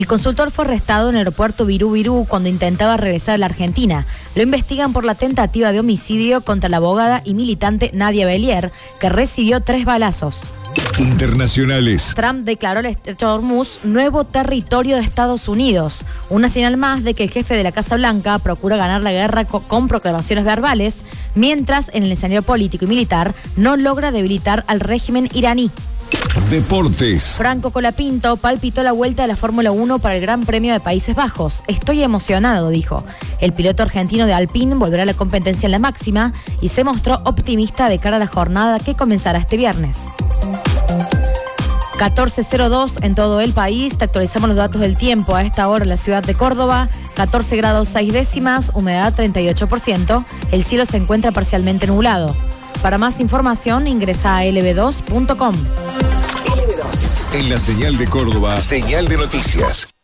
El consultor fue arrestado en el aeropuerto Virú Virú cuando intentaba regresar a la Argentina. Lo investigan por la tentativa de homicidio contra la abogada y militante Nadia Belier, que recibió 3 balazos. Internacionales. Trump declaró el estrecho de Hormuz nuevo territorio de Estados Unidos. Una señal más de que el jefe de la Casa Blanca procura ganar la guerra con proclamaciones verbales, mientras en el escenario político y militar no logra debilitar al régimen iraní. Deportes. Franco Colapinto palpitó la vuelta de la Fórmula 1 para el Gran Premio de Países Bajos. Estoy emocionado, dijo. El piloto argentino de Alpine volverá a la competencia en la máxima y se mostró optimista de cara a la jornada que comenzará este viernes. 14:02 en todo el país. Te actualizamos los datos del tiempo. A esta hora en la ciudad de Córdoba, 14 grados 6 décimas, humedad 38%. El cielo se encuentra parcialmente nublado. Para más información ingresa a lb2.com. En la señal de Córdoba, señal de noticias.